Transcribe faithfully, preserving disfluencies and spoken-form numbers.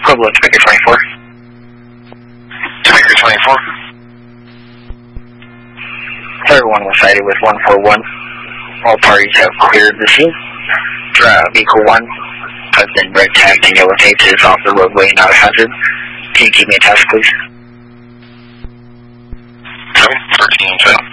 Equivalent to Maker twenty-four. To Maker twenty-four. Everyone was cited with one four one. All parties have cleared the scene. Uh, vehicle one has been red tagged and yellow taped is off the roadway, not a hazard. Can you keep me a task, please? Okay, thirteen ten.